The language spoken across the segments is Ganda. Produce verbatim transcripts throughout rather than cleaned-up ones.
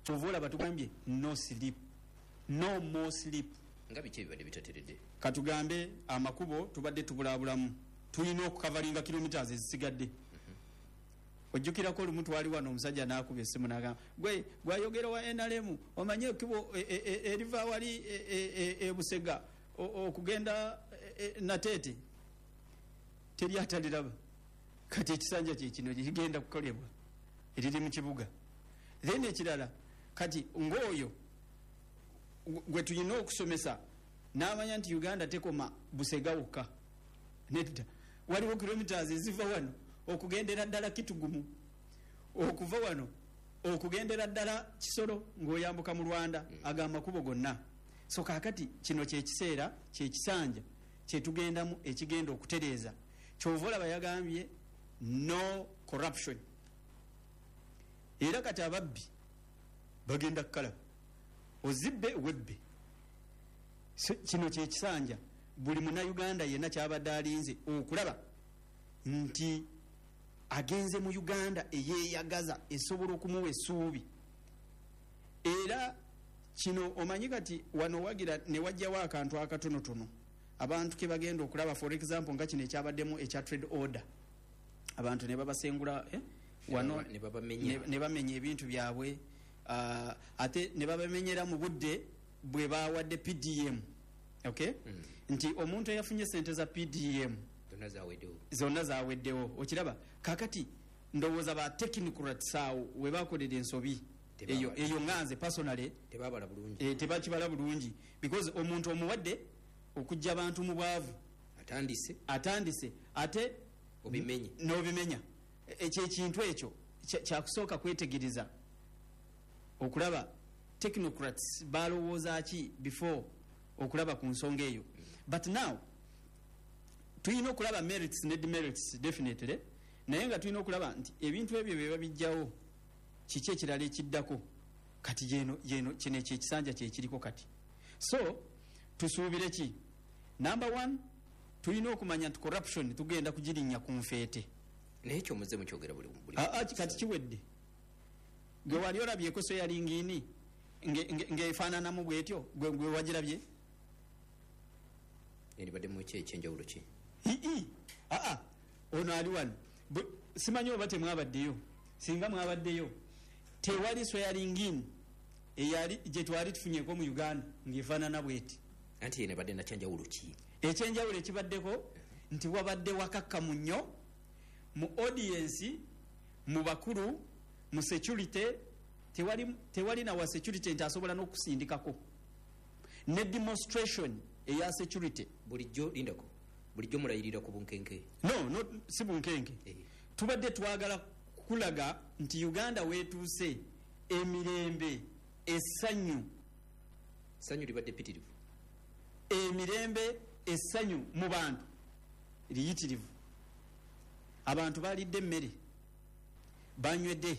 Chovola batugambye no sleep, no more sleep. Ngabi kibadde bitateredde. Katugambe amakubo tubadde tubulabulamu. Tulina okukavalinga kilometers ezisigadde. Ojjukira ko lumuntu wali wano omusajja n'akubye essimu n'agamba gwe gwayogera wa N R M omanye kibo eriva wali e Busega okugenda Natete teri ataliraba kati ekisanja kye kino kigenda kukolebwa eriri mu kibuga. Then ekirala kati ng'oyo gwe tulina okusomesa n'amanya nti Uganda tekoma Busega wokka nedda waliwo kilometers eziva wano okugendera ddala Kitugumu, okuva wano okugendera ddala Kisoro ng'oyambuka mu Rwanda mm. agamba kubo gonna. So kakati kino kye kiseera kye kisanja kye tugendamu ekigenda okutereeza. Kyovola bayagambye no corruption. Era kati ababbi bagenda kukala ozibbe webbe. So, kino kye kisanja buli muna Uganda yenna kyabadde alinze okulaba nti agenze mu Uganda eyeyagaza esobola okumuwa essuubi. Era kino omanyi kati wano wagira ne wajjawo akantu akatonotono abantu ke bagenda okulaba, for example nga kino ekyabaddemu ekya trade order, abantu ne babasengula eh? wano ne babamenya ne bamenya ebintu byabwe uh, ate ne babamenyera mu budde bwe bawadde P D M. Okay? Mm. Nti omuntu eyafunye sente za P D M zonna zaweddewo zonna zaweddewo okiraba kakati ndowooza ba technocrats awo we bakolera ensobi eyo eyo nganze personally tebabala bulungi eh tebakibala bulungi because omuntu omuwadde okujja abantu mu bwavu atandise atandise ate obimenye n'obimenya ekyo ekintu ekyo kya kusooka kwetegereza okulaba technocrats balowooza ki before okulaba ku nsonga eyo. mm. But now tulina okulaba merits ne demerits definitely, naye nga tulina okulaba nti ebintu ebyo bye babijjawo kiki ekirala ekiddako kati jeno jeno kino ekisanja kye kiriko kati. So tusuubire ki? Number one, tulina okumanya nti corruption tugenda kugirinnya ku nfeete. Naye ekyo muze mukyogera buli buli kati kiwedde gwe wali olabyeko so yalingiini ng'efaananamu bwetyo gwe gwe wagirabye eribadde mu kye ekyenjawulo ki? ii aa ono ali wano simanyi oba temwabaddeyo. Singa mwabaddeyo tewali swearingin eyali gye twali tufunyeeko mu Uganda ng'efaanana bweti. Anti ye nebadde nakyenjawulo ki? Ekyenjawulo ekibaddeko nti wabadde wakakkamu nnyo mu audience, mu bakulu, mu security. Tewali tewali na wa security nti asobola n'okusindikako ne demonstration eya security bulijjo lindako bulijjo mulayirira ku bunkenke. No, no si bunkenke eh. Tubadde twagala kulaga nti Uganda wetuuse emirembe essanyu sanyu libadde pitirivu emirembe essanyu mu bantu liyitirivu. Abantu balidde emmere banywedde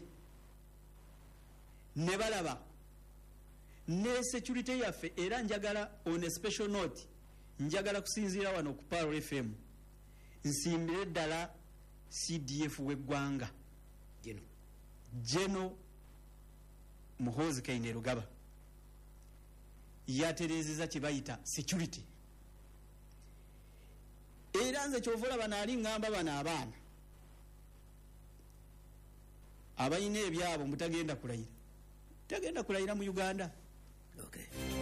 ne balaba ne security yaffe. Era njagala on a special note njagala kusinziira wano ku Paro F M nsimbire ddala C D F w'eggwanga jeno jeno Muhoozi Kainerugaba yatereezeza kye bayita security. Era nze kyovola bano ali ngamba bano abaana abayina ebyabo mutagenda kulayira tagenda kulayira mu Uganda. Okay.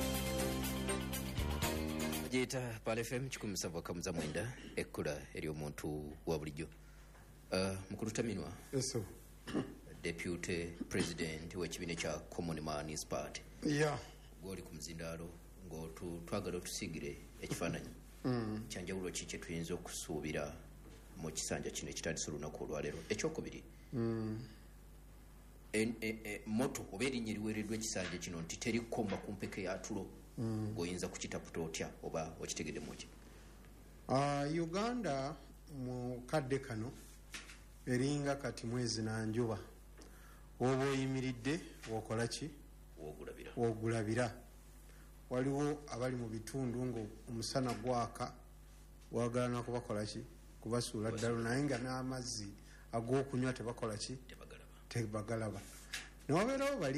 Jeta Pal F M kikumi sava kamuza mwenda ekkula eri omuntu wa bulijjo. Uh, mukuluttaminwa eso Deputy President w'ekibiina kya Common Man's Party. Yeah. Gwoli ku muzindaalo ng'otu twagala otusigire ekifaananyi mm. kyanjawulo ki kye tuyinza okusuubira mu kisanja kino ekitandise olunaku olwaleero. Ekyokubiri mm. En, e, e, moto oba erinnya eriweereddwa ekisanja kino nti terikkomba ku mpeke ya tulo mm. ng'oyinza kukitaputa otya oba okitegeddemu ki? Uh, Uganda mu kadde kano eringa kati mwezi na njuba oba oyimiridde wokola ki? Wogulabira. Wogulabira. Waliwo abali mu bitundu ng'omusana gwaka wagala na kubakola ki? Kubasuula ddala naye nga n'amazzi ag'okunywa tebakola ki? Tebagalaba. Tebagalaba. Ne wabeerawo bali